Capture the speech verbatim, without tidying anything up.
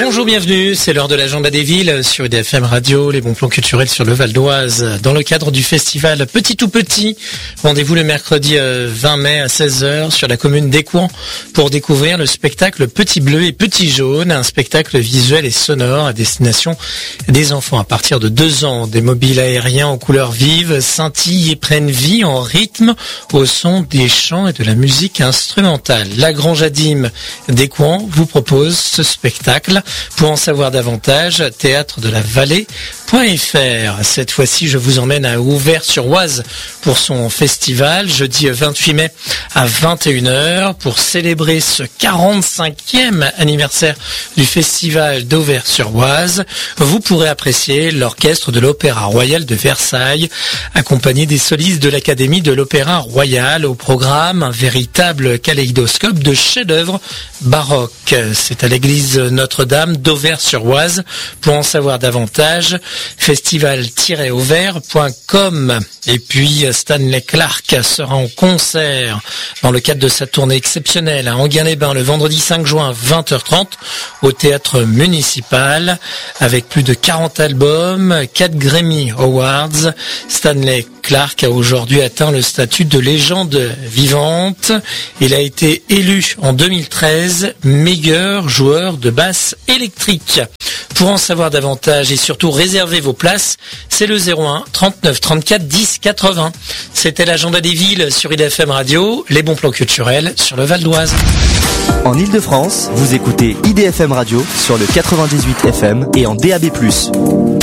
Bonjour, bienvenue, c'est l'heure de l'agenda des villes sur I D F M Radio, les bons plans culturels sur le Val d'Oise. Dans le cadre du festival Petit tout Petit, rendez-vous le mercredi vingt mai à seize heures sur la commune d'Écouen pour découvrir le spectacle Petit Bleu et Petit Jaune, un spectacle visuel et sonore à destination des enfants à partir de deux ans. Des mobiles aériens aux couleurs vives scintillent et prennent vie en rythme au son des chants et de la musique instrumentale. La Grange Adim d'Écouen vous propose ce spectacle. Pour en savoir davantage, théâtre de la vallée point F R. Cette fois-ci, je vous emmène à Auvers-sur-Oise pour son festival, jeudi vingt-huit mai à vingt et une heures, pour célébrer ce quarante-cinquième anniversaire du festival d'Auvers-sur-Oise. Vous pourrez apprécier l'orchestre de l'Opéra Royal de Versailles, accompagné des solistes de l'Académie de l'Opéra Royal. Au programme, un véritable kaléidoscope de chefs-d'œuvre baroques. C'est à l'église Notre-Dame d'Auvers-sur-Oise. Pour en savoir davantage, festival tiret auvers point com. Et puis Stanley Clarke sera en concert dans le cadre de sa tournée exceptionnelle à Enghien-les-Bains le vendredi cinq juin à vingt heures trente au théâtre municipal. Avec plus de quarante albums, quatre Grammy Awards, Stanley Clarke a aujourd'hui atteint le statut de légende vivante. Il a été élu en deux mille treize meilleur joueur de basse électrique. Pour en savoir davantage et surtout réserver vos places, c'est le zéro un trente-neuf trente-quatre dix quatre-vingts. C'était l'agenda des villes sur I D F M Radio, les bons plans culturels sur le Val d'Oise. En Ile-de-France, vous écoutez I D F M Radio sur le quatre-vingt-dix-huit F M et en D A B plus.